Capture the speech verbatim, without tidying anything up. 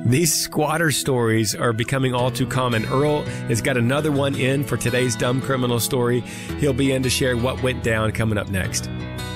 These squatter stories are becoming all too common. Earl has got another one in for today's Dumb Criminal Story. He'll be in to share what went down coming up next.